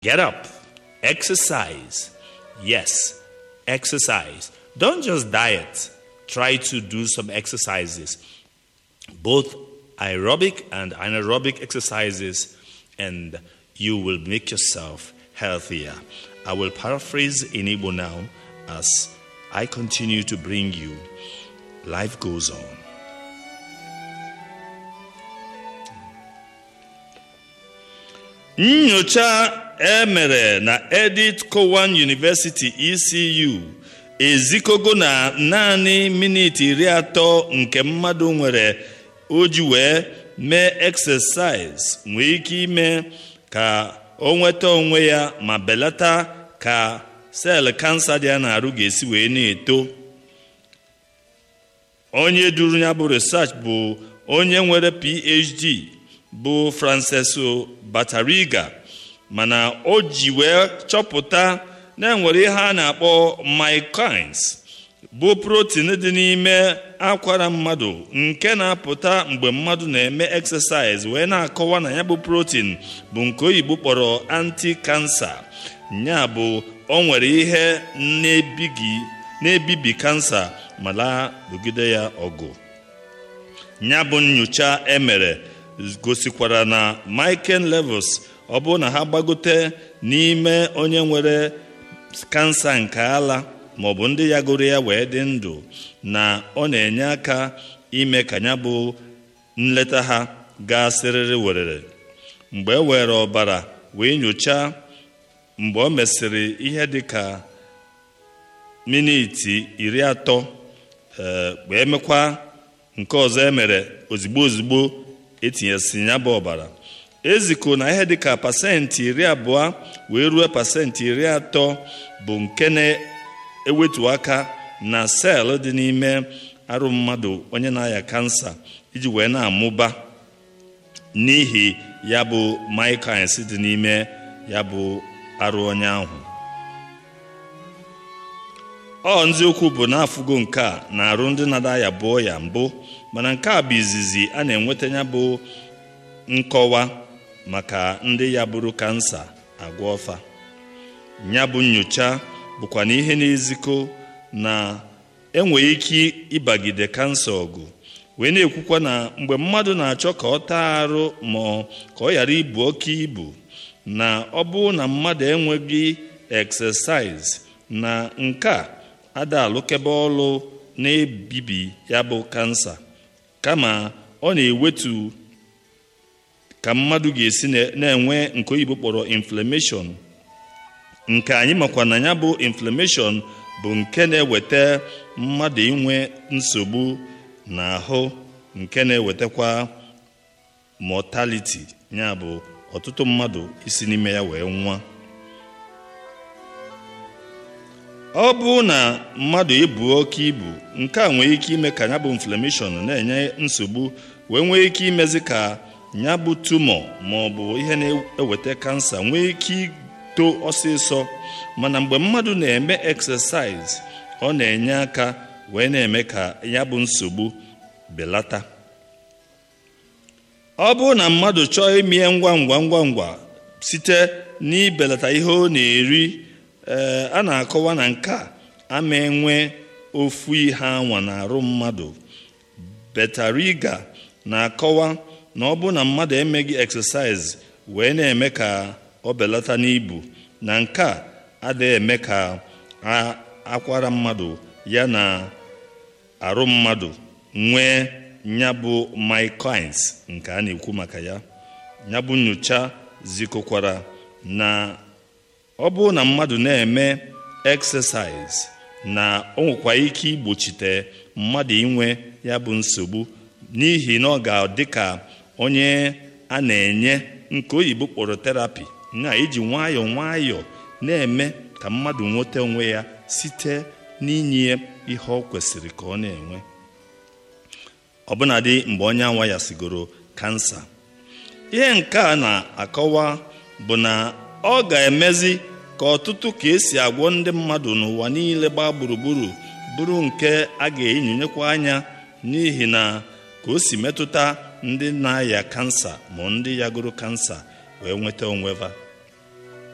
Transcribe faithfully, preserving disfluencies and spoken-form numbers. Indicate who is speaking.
Speaker 1: Get up. Exercise. Yes, exercise. Don't just diet. Try to do some exercises. Both aerobic and anaerobic exercises, and you will make yourself healthier. I will paraphrase in Igbo now as I continue to bring you Life Goes On. Nyocha emere na Edith Cowan University E C U ezikogo na naanị miniti iri atọ nke mmadụ nwere oji wee mee exercise nwee ike ime ka o nweta onwe ya ma belata ka sel kansa dị n'arụ ga-esi wee na-eto. Onye duru ya bụ research bụ onye nwere P H D bụ Francesco Batariga, mana o ji wee chọpụta na enwere ihe a na-akpọ myokines bụ protein dị n'ime akwara mmadụ nke na-apụta mgbe mmadụ na-eme exercise, wee na-akọwa na ya bụ protein bụ nke oyibo kpọrọ anti-cancer. Ya bụ o nwere ihe na-ebibi kansa ma laa lụgide ya ọgụ. Ya bụ nyocha emere gosikwara na myokine levels ọ bụ na ha gbagote n'ime onye nwere kansa nke ala maọbụ ndị ya gụrụ ya wee dị ndụ, na ọ na-enye aka ime ka ya bụ nleta ha gaa sịrịrị werere. Mgbe e were ọbara wee nyochaa, mgbe o mesịrị ihe dị ka miniti iri atọ wee mekwa nke ọzọ emere ozigbo ozigbo etinyesi ya bụ ọbara, eziko na ihe dịka pasentị iri abụọ wee ruo pasentị iri atọ bụ nke na-ewetu aka na sel dị n'ime arụ mmadụ onye na-aya kansa iji wee na-amụba n'ihi ya bụ myokines dị n'ime ya bụ arụ onye ahụ. Ọ nziokwu bụ na afụgo nke a na arụ ndị na-ada ya bụ ya mbụ, mana nke a bụ izizi a na-enweta ya bụ nkọwa maka ndị ya bụrụ kansa agwọ ọfa. Ya bụ nyocha bụkwa na ihe na-ezikọ na enwere ike ịbagide kansa ọgụ, wee na-ekwukwa na mgbe mmadụ na-achọ ka ọ taa arụ ma ka ọ ghara ibu oke ibu, na ọ bụ na mmadụ enweghị exercise, na nke a ada alụkebe ọlụ na-ebibi ya bụ kansa, kama ọ na-ewetu ka mmadụ ga-esi na-enwe nke oyibo kpọrọ inflammation, nke anyị makwa na ya bụ inflammation bụ nke na-eweta mmadụ inwe nsogbu n'ahụ, nke na-ewetakwa mortality, ya bụ ọtụtụ mmadụ isi n'ime ya wee nwa. Ọ bụ na mmadụ ibu oke ibu, nke a nwere ike ime ka ya bụ inflammation na-enye nsogbu, wee nwee ike imezi ka ya bụ tumor ma ọ bụ ihe na-eweta kansa nwee ike ito ọsịsọ. Mana mgbe mmadụ na-eme exercise, ọ na-enye aka wee na-eme ka ya bụ nsogbu belata. Ọ bụ na mmadụ chọọ ime ngwa ngwa ngwa ngwa site n'ibelata ihe ọ na-eri, ee a na-akọwa na nke a ama enwe ofu ihe anwa na-arụ mmadụ. Batariga na-akọwa na ọ bụ na mmadụ emeghị exercise wee na-eme ka ọ belata n'ibu, na nke a adịghị eme ka akwara mmadụ ya na arụ mmadụ nwee ya bụ myokines nke a na-ekwu maka ya. Ya bụ nyocha zikokwara na ọ bụ na mmadụ na-eme exercise, na o nwekwa ike igbochite mmadụ inwe ya bụ nsogbu, n'ihi na ọ ga-adị ka onye a na-enye nke oyibo kpọrọ therapy, na iji nwayọọ nwayọọ na-eme ka mmadụ nweta onwe ya site n'inye ihe ọ kwesịrị ka ọ na-enwe, ọbụnadị mgbe onye anwa ya sigoro kansa. Ihe nke a na-akọwa bụ na ọ ga-emezi ka ọtụtụ ka esi agwọ ndị mmadụ n'ụwa niile gbaa gburugburu bụrụ nke a ga-enyonyekwa anya, n'ihi na ka o si metụta ndị na-aya kansa ma ndị yagoro kansa wee nweta onweva.